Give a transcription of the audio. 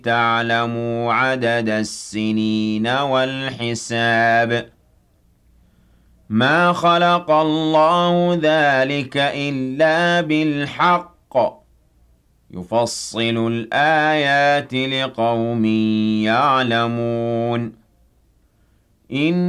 لِتَعْلَمُوا عَدَدَ السِّنِينَ وَالْحِسَابَ ۚ مَا خَلَقَ اللَّهُ ذَٰلِكَ إِلَّا بِالْحَقِّ ۚ يُفَصِّلُ الْآيَاتِ لِقَوْمٍ يَعْلَمُونَ